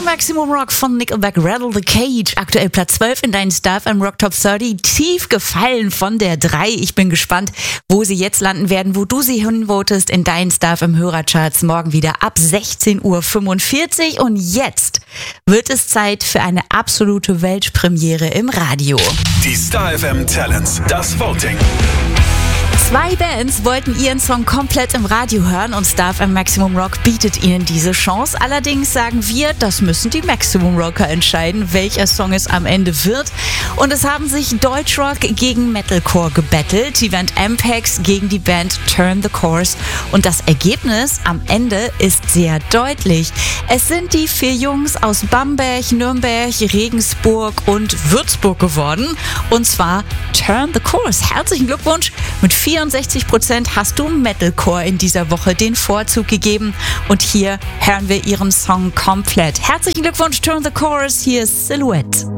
Maximum Rock von Nickelback, Rattle the Cage. Aktuell Platz 12 in deinen Star FM Rock Top 30. Tief gefallen von der 3. Ich bin gespannt, wo sie jetzt landen werden, wo du sie hinvotest in deinen Star FM Hörercharts. Morgen wieder ab 16:45 Uhr. Und jetzt wird es Zeit für eine absolute Weltpremiere im Radio. Die Star FM Talents, das Voting. 2 Bands wollten ihren Song komplett im Radio hören und Star FM Maximum Rock bietet ihnen diese Chance. Allerdings sagen wir, das müssen die Maximum Rocker entscheiden, welcher Song es am Ende wird. Und es haben sich Deutschrock gegen Metalcore gebettelt, die Band Ampex gegen die Band Turn the Course. Und das Ergebnis am Ende ist sehr deutlich. Es sind die 4 Jungs aus Bamberg, Nürnberg, Regensburg und Würzburg geworden. Und zwar Turn the Course. Herzlichen Glückwunsch! Mit 64% hast du Metalcore in dieser Woche den Vorzug gegeben. Und hier hören wir ihren Song komplett. Herzlichen Glückwunsch, Turn the Course. Hier ist Silhouette.